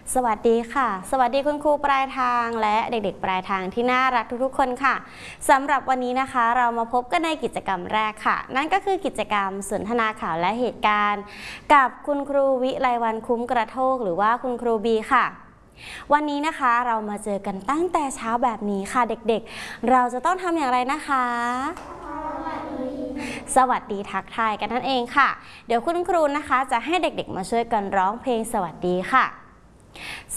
สวัสดีค่ะสวัสดีคุณครูปลายทางและเด็กๆปลายทางที่น่ารักทุกๆคนค่ะสำหรับวันนี้นะคะเรามาพบกันในกิจกรรมแรกค่ะนั่นก็คือกิจกรรมสนทนาข่าวและเหตุการณ์กับคุณครูวิไลวรรณคุ้มกระโทกหรือว่าคุณครูบีค่ะวันนี้นะคะเรามาเจอกันตั้งแต่เช้าแบบนี้ค่ะเด็กๆเราจะต้องทำอย่างไรนะคะสวัสดีทักทายกันนั่นเองค่ะเดี๋ยวคุณครูนะคะจะให้เด็กๆมาช่วยกันร้องเพลงสวัสดีค่ะ